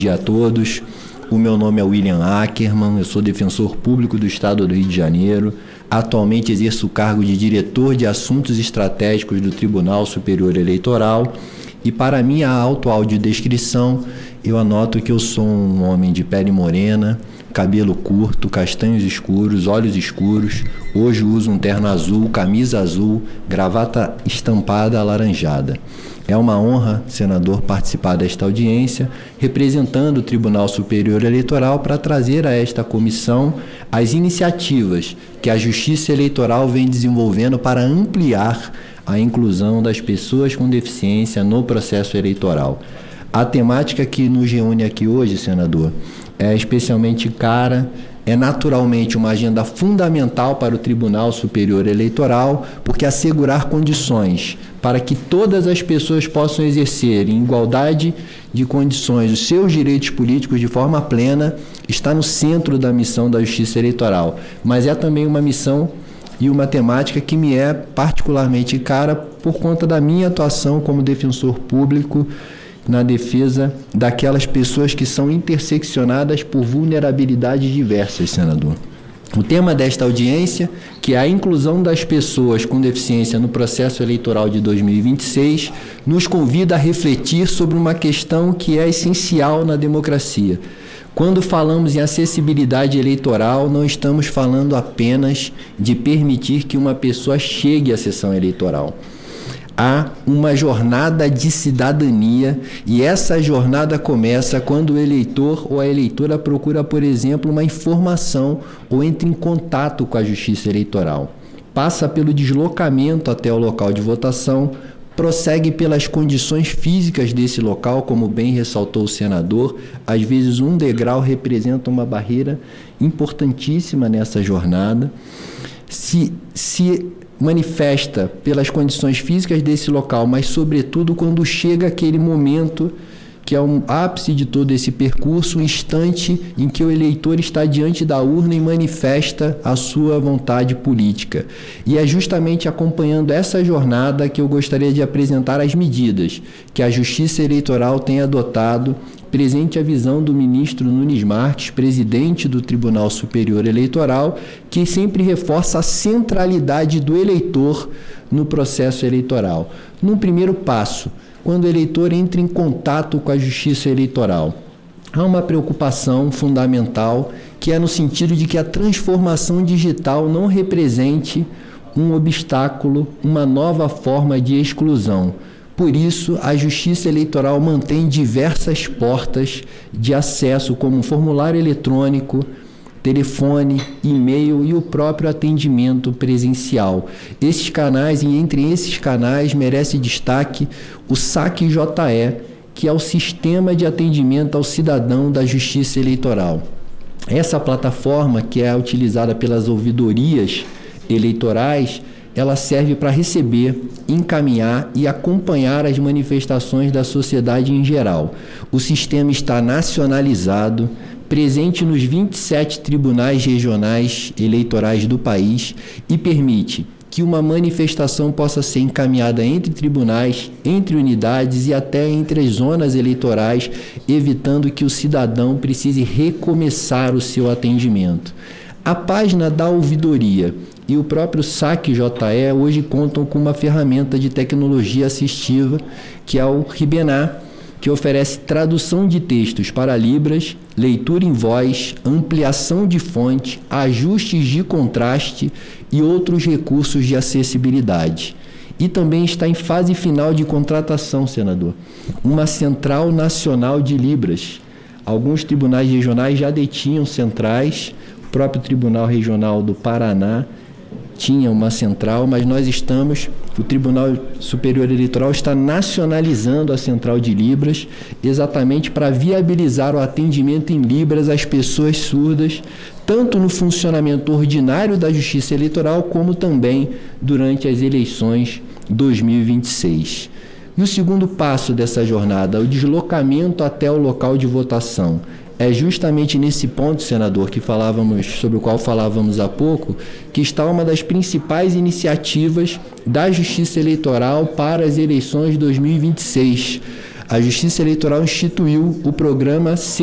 dia a todos. O meu nome é William Ackerman, eu sou defensor público do Estado do Rio de Janeiro. Atualmente exerço o cargo de diretor de assuntos estratégicos do Tribunal Superior Eleitoral. E para minha autoaudiodescrição, eu anoto que eu sou um homem de pele morena, cabelo curto, castanhos escuros, olhos escuros. Hoje uso um terno azul, camisa azul, gravata estampada alaranjada. É uma honra, senador, participar desta audiência, representando o Tribunal Superior Eleitoral para trazer a esta comissão as iniciativas que a Justiça Eleitoral vem desenvolvendo para ampliar a inclusão das pessoas com deficiência no processo eleitoral. A temática que nos reúne aqui hoje, senador, é especialmente cara, é naturalmente uma agenda fundamental para o Tribunal Superior Eleitoral, porque assegurar condições para que todas as pessoas possam exercer em igualdade de condições os seus direitos políticos de forma plena está no centro da missão da Justiça Eleitoral. Mas é também uma missão e uma temática que me é particularmente cara por conta da minha atuação como defensor público na defesa daquelas pessoas que são interseccionadas por vulnerabilidades diversas, senador. O tema desta audiência, que é a inclusão das pessoas com deficiência no processo eleitoral de 2026, nos convida a refletir sobre uma questão que é essencial na democracia. Quando falamos em acessibilidade eleitoral, não estamos falando apenas de permitir que uma pessoa chegue à sessão eleitoral. Há uma jornada de cidadania e essa jornada começa quando o eleitor ou a eleitora procura, por exemplo, uma informação ou entra em contato com a Justiça Eleitoral. Passa pelo deslocamento até o local de votação, prossegue pelas condições físicas desse local, como bem ressaltou o senador. Às vezes um degrau representa uma barreira importantíssima nessa jornada. Se manifesta pelas condições físicas desse local, mas sobretudo quando chega aquele momento que é um ápice de todo esse percurso, um instante em que o eleitor está diante da urna e manifesta a sua vontade política. E é justamente acompanhando essa jornada que eu gostaria de apresentar as medidas que a Justiça Eleitoral tem adotado, presente a visão do ministro Nunes Marques, presidente do Tribunal Superior Eleitoral, que sempre reforça a centralidade do eleitor no processo eleitoral. Num primeiro passo, quando o eleitor entra em contato com a Justiça Eleitoral, há uma preocupação fundamental que é no sentido de que a transformação digital não represente um obstáculo, uma nova forma de exclusão. Por isso, a Justiça Eleitoral mantém diversas portas de acesso, como um formulário eletrônico, telefone, e-mail e o próprio atendimento presencial. Esses canais, e entre esses canais, merece destaque o SAC-JE, que é o Sistema de Atendimento ao Cidadão da Justiça Eleitoral. Essa plataforma, que é utilizada pelas ouvidorias eleitorais, ela serve para receber, encaminhar e acompanhar as manifestações da sociedade em geral. O sistema está nacionalizado, presente nos 27 tribunais regionais eleitorais do país e permite que uma manifestação possa ser encaminhada entre tribunais, entre unidades e até entre as zonas eleitorais, evitando que o cidadão precise recomeçar o seu atendimento. A página da ouvidoria e o próprio SAC-JE hoje contam com uma ferramenta de tecnologia assistiva, que é o Ribenar, que oferece tradução de textos para Libras, leitura em voz, ampliação de fonte, ajustes de contraste e outros recursos de acessibilidade. E também está em fase final de contratação, senador, uma Central Nacional de Libras. Alguns tribunais regionais já detinham centrais, o próprio Tribunal Regional do Paraná tinha uma central, mas o Tribunal Superior Eleitoral está nacionalizando a Central de Libras, exatamente para viabilizar o atendimento em Libras às pessoas surdas, tanto no funcionamento ordinário da Justiça Eleitoral, como também durante as eleições 2026. E o segundo passo dessa jornada, o deslocamento até o local de votação. É justamente nesse ponto, senador, sobre o qual falávamos há pouco, que está uma das principais iniciativas da Justiça Eleitoral para as eleições de 2026. a Justiça Eleitoral instituiu o programa